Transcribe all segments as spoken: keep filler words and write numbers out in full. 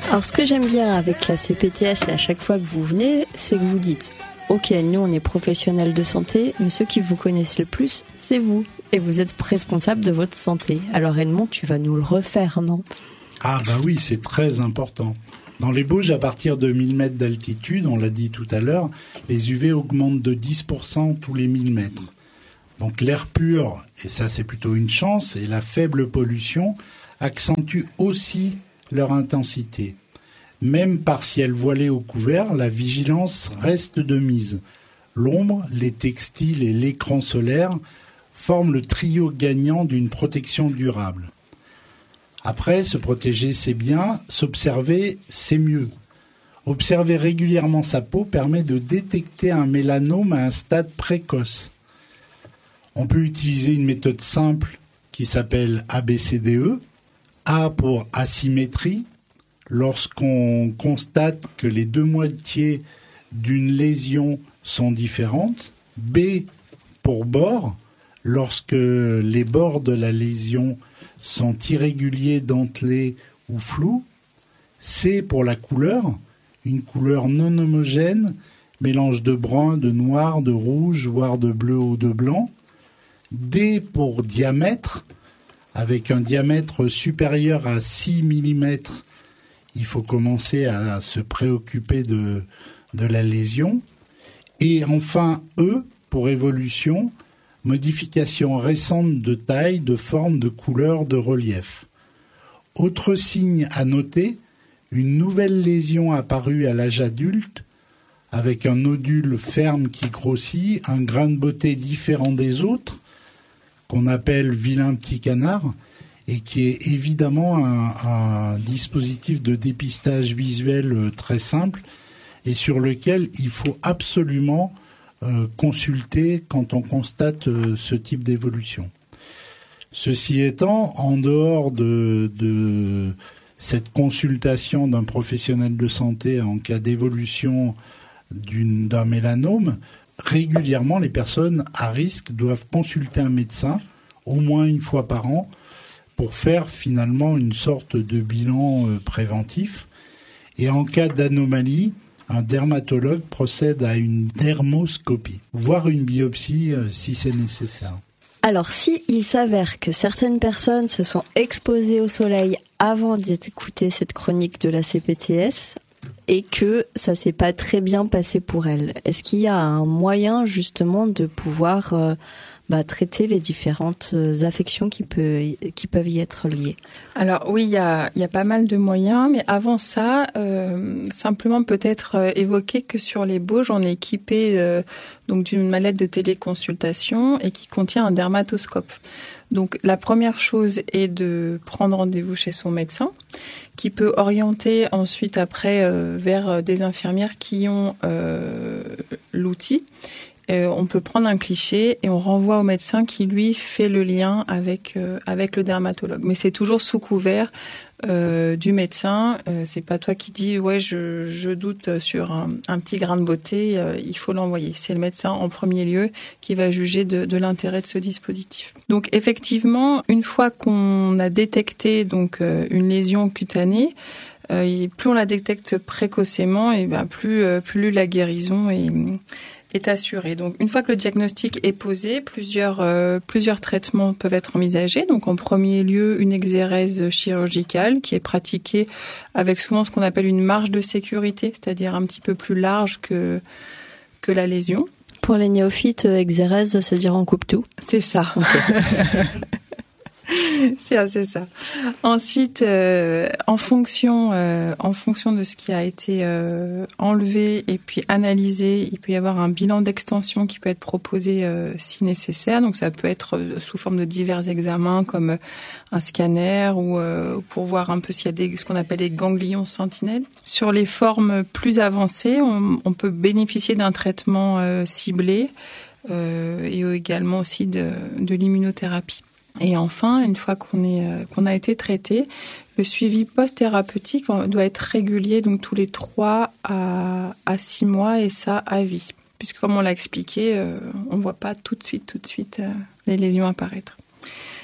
Alors ce que j'aime bien avec la C P T S et à chaque fois que vous venez, c'est que vous dites « Ok, nous on est professionnels de santé, mais ceux qui vous connaissent le plus, c'est vous. Et vous êtes responsable de votre santé. » Alors Edmond, tu vas nous le refaire, non ? Ah bah oui, c'est très important. Dans les Bauges, à partir de mille mètres d'altitude, on l'a dit tout à l'heure, les U V augmentent de dix pour cent tous les mille mètres. Donc l'air pur, et ça c'est plutôt une chance, et la faible pollution accentuent aussi leur intensité. Même partielle voilée au couvert, la vigilance reste de mise. L'ombre, les textiles et l'écran solaire forment le trio gagnant d'une protection durable. Après, se protéger c'est bien, s'observer c'est mieux. Observer régulièrement sa peau permet de détecter un mélanome à un stade précoce. On peut utiliser une méthode simple qui s'appelle A B C D E. A pour asymétrie, lorsqu'on constate que les deux moitiés d'une lésion sont différentes. B pour bord, lorsque les bords de la lésion sont irréguliers, dentelés ou flous. C pour la couleur, une couleur non homogène, mélange de brun, de noir, de rouge, voire de bleu ou de blanc. D pour diamètre, avec un diamètre supérieur à six millimètres, il faut commencer à se préoccuper de, de la lésion. Et enfin E pour évolution, modification récente de taille, de forme, de couleur, de relief. Autre signe à noter, une nouvelle lésion apparue à l'âge adulte, avec un nodule ferme qui grossit, un grain de beauté différent des autres, qu'on appelle vilain petit canard, et qui est évidemment un, un dispositif de dépistage visuel très simple, et sur lequel il faut absolument euh, consulter quand on constate euh, ce type d'évolution. Ceci étant, en dehors de, de cette consultation d'un professionnel de santé en cas d'évolution d'une, d'un mélanome, régulièrement, les personnes à risque doivent consulter un médecin, au moins une fois par an, pour faire finalement une sorte de bilan euh, préventif. Et en cas d'anomalie, un dermatologue procède à une dermoscopie, voire une biopsie euh, si c'est nécessaire. Alors, si il s'avère que certaines personnes se sont exposées au soleil avant d'écouter cette chronique de la C P T S, et que ça s'est pas très bien passé pour elle, est-ce qu'il y a un moyen justement de pouvoir euh, bah, traiter les différentes affections qui, peut, qui peuvent y être liées? Alors oui, il y a, y a pas mal de moyens, mais avant ça, euh, simplement peut-être euh, évoquer que sur les Bauges, on est équipé euh, donc d'une mallette de téléconsultation et qui contient un dermatoscope. Donc la première chose est de prendre rendez-vous chez son médecin, qui peut orienter ensuite après euh, vers des infirmières qui ont euh, l'outil. Euh, on peut prendre un cliché et on renvoie au médecin qui lui fait le lien avec euh, avec le dermatologue. Mais c'est toujours sous couvert euh, du médecin. Euh, c'est pas toi qui dis ouais je je doute sur un, un petit grain de beauté, euh, il faut l'envoyer. C'est le médecin en premier lieu qui va juger de, de l'intérêt de ce dispositif. Donc effectivement, une fois qu'on a détecté donc euh, une lésion cutanée, euh, et plus on la détecte précocement, et ben plus euh, plus la guérison est est assurée. Donc, une fois que le diagnostic est posé, plusieurs euh, plusieurs traitements peuvent être envisagés. Donc, en premier lieu, une exérèse chirurgicale qui est pratiquée avec souvent ce qu'on appelle une marge de sécurité, c'est-à-dire un petit peu plus large que que la lésion. Pour les néophytes, exérèse, se dire on coupe tout. C'est ça. Okay. C'est, c'est ça. Ensuite, euh, en fonction, euh, en fonction de ce qui a été euh, enlevé et puis analysé, il peut y avoir un bilan d'extension qui peut être proposé euh, si nécessaire. Donc, ça peut être sous forme de divers examens comme un scanner ou euh, pour voir un peu s'il y a des, ce qu'on appelle les ganglions sentinelles. Sur les formes plus avancées, on, on peut bénéficier d'un traitement euh, ciblé euh, et également aussi de, de l'immunothérapie. Et enfin, une fois qu'on est qu'on a été traité, le suivi post-thérapeutique doit être régulier, donc tous les trois à six mois, et ça à vie. Puisque comme on l'a expliqué, on ne voit pas tout de suite, tout de suite les lésions apparaître.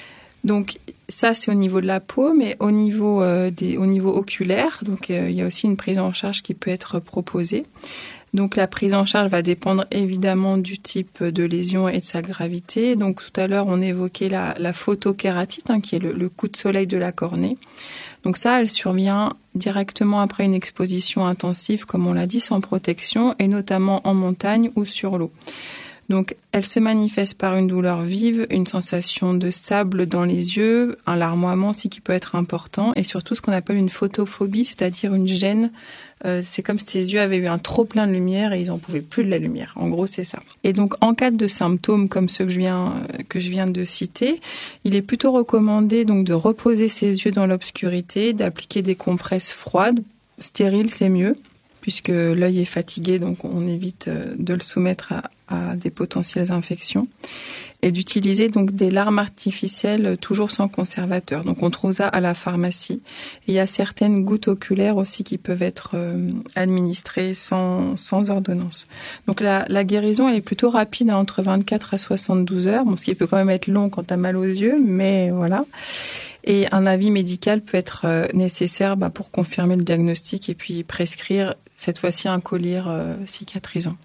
Donc ça, c'est au niveau de la peau, mais au niveau, euh, des, au niveau oculaire, donc euh, il y a aussi une prise en charge qui peut être proposée. Donc la prise en charge va dépendre évidemment du type de lésion et de sa gravité. Donc tout à l'heure, on évoquait la, la photokératite, hein, qui est le, le coup de soleil de la cornée. Donc ça, elle survient directement après une exposition intensive, comme on l'a dit, sans protection, et notamment en montagne ou sur l'eau. Donc, elle se manifeste par une douleur vive, une sensation de sable dans les yeux, un larmoiement aussi qui peut être important, et surtout ce qu'on appelle une photophobie, c'est-à-dire une gêne. Euh, c'est comme si ses yeux avaient eu un trop plein de lumière et ils n'en pouvaient plus de la lumière. En gros, c'est ça. Et donc, en cas de symptômes comme ceux que je viens, que je viens de citer, il est plutôt recommandé donc de reposer ses yeux dans l'obscurité, d'appliquer des compresses froides, stériles, c'est mieux, puisque l'œil est fatigué, donc on évite de le soumettre à, à des potentielles infections, et d'utiliser donc des larmes artificielles toujours sans conservateur. Donc on trouve ça à la pharmacie. Et il y a certaines gouttes oculaires aussi qui peuvent être euh, administrées sans, sans ordonnance. Donc la, la guérison, elle est plutôt rapide, hein, entre vingt-quatre à soixante-douze heures, bon, ce qui peut quand même être long quand tu as mal aux yeux, mais voilà. Et un avis médical peut être euh, nécessaire bah, pour confirmer le diagnostic et puis prescrire cette fois-ci un collier euh, cicatrisant.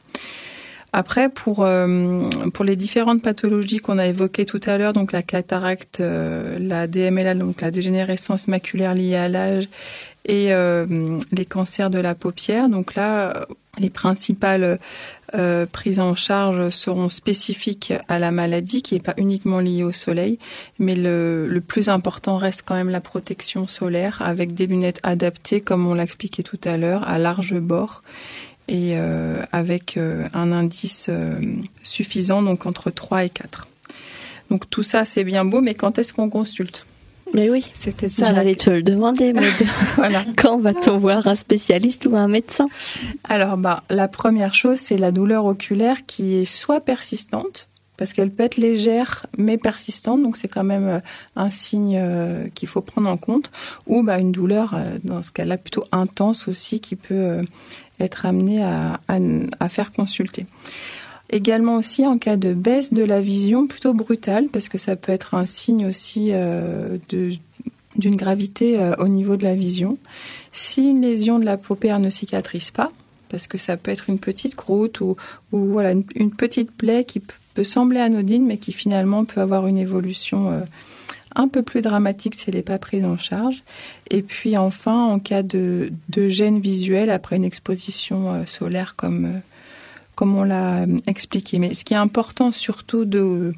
Après, pour euh, pour les différentes pathologies qu'on a évoquées tout à l'heure, donc la cataracte, euh, la D M L A, donc la dégénérescence maculaire liée à l'âge, et euh, les cancers de la paupière, donc là, les principales euh, prises en charge seront spécifiques à la maladie, qui n'est pas uniquement liée au soleil, mais le, le plus important reste quand même la protection solaire, avec des lunettes adaptées, comme on l'a expliqué tout à l'heure, à large bord, et euh, avec euh, un indice euh, suffisant, donc entre trois et quatre. Donc tout ça, c'est bien beau, mais quand est-ce qu'on consulte ? Mais oui, c'est peut-être ça. J'allais te le demander, Maud. Voilà. Quand va-t-on voir un spécialiste ou un médecin ? Alors, bah, la première chose, c'est la douleur oculaire qui est soit persistante, parce qu'elle peut être légère mais persistante, donc c'est quand même un signe euh, qu'il faut prendre en compte, ou bah, une douleur, euh, dans ce cas-là, plutôt intense aussi, qui peut euh, être amenée à, à, à faire consulter. Également aussi en cas de baisse de la vision plutôt brutale, parce que ça peut être un signe aussi euh, de, d'une gravité euh, au niveau de la vision. Si une lésion de la paupière ne cicatrise pas, parce que ça peut être une petite croûte ou, ou voilà, une, une petite plaie qui p- peut sembler anodine, mais qui finalement peut avoir une évolution euh, un peu plus dramatique si elle n'est pas prise en charge. Et puis enfin, en cas de, de gêne visuelle après une exposition euh, solaire comme... Euh, comme on l'a expliqué. Mais ce qui est important surtout de,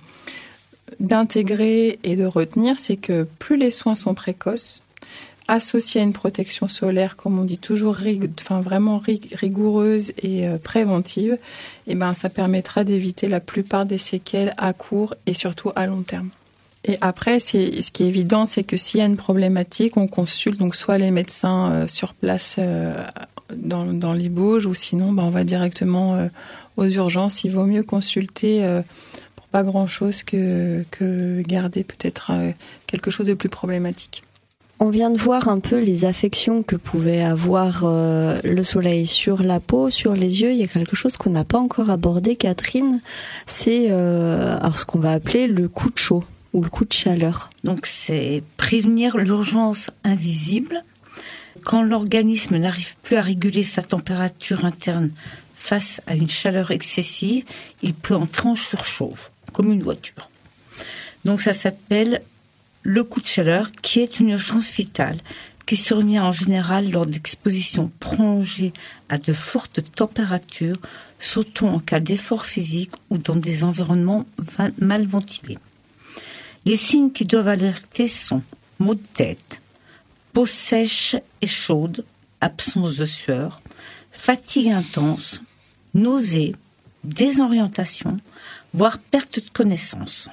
d'intégrer et de retenir, c'est que plus les soins sont précoces, associés à une protection solaire, comme on dit toujours, rig- enfin vraiment rig- rigoureuse et euh, préventive, et ben ça permettra d'éviter la plupart des séquelles à court et surtout à long terme. Et après, c'est, ce qui est évident, c'est que s'il y a une problématique, on consulte donc soit les médecins euh, sur place euh, dans, dans les Bauges, ou sinon bah, on va directement euh, aux urgences. Il vaut mieux consulter euh, pour pas grand-chose que, que garder peut-être euh, quelque chose de plus problématique. On vient de voir un peu les affections que pouvait avoir euh, le soleil sur la peau, sur les yeux. Il y a quelque chose qu'on n'a pas encore abordé, Catherine, c'est euh, alors ce qu'on va appeler le coup de chaud ou le coup de chaleur. Donc c'est prévenir l'urgence invisible. Quand l'organisme n'arrive plus à réguler sa température interne face à une chaleur excessive, il peut entrer en surchauffe, comme une voiture. Donc ça s'appelle le coup de chaleur, qui est une urgence vitale, qui survient en général lors d'expositions prolongées à de fortes températures, surtout en cas d'effort physique ou dans des environnements mal ventilés. Les signes qui doivent alerter sont maux de tête, peau sèche et chaude, absence de sueur, fatigue intense, nausées, désorientation, voire perte de connaissance.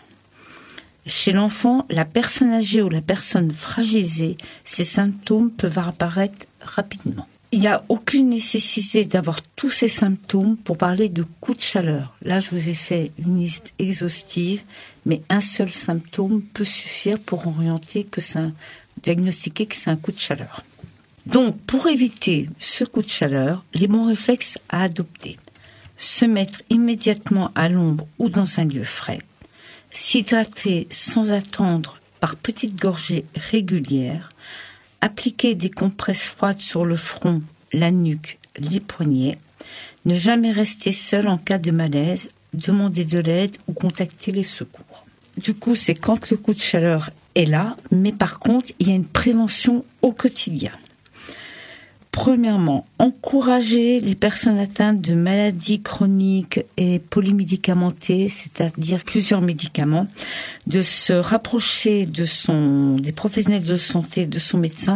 Chez l'enfant, la personne âgée ou la personne fragilisée, ces symptômes peuvent apparaître rapidement. Il n'y a aucune nécessité d'avoir tous ces symptômes pour parler de coup de chaleur. Là, je vous ai fait une liste exhaustive, mais un seul symptôme peut suffire pour orienter que c'est un, diagnostiquer que c'est un coup de chaleur. Donc, pour éviter ce coup de chaleur, les bons réflexes à adopter. Se mettre immédiatement à l'ombre ou dans un lieu frais. S'hydrater sans attendre par petites gorgées régulières. Appliquer des compresses froides sur le front, la nuque, les poignets. Ne jamais rester seul en cas de malaise. Demander de l'aide ou contacter les secours. Du coup, c'est quand le coup de chaleur est là, mais par contre, il y a une prévention au quotidien. Premièrement, encourager les personnes atteintes de maladies chroniques et polymédicamentées, c'est-à-dire plusieurs médicaments, de se rapprocher de son, des professionnels de santé, de son médecin,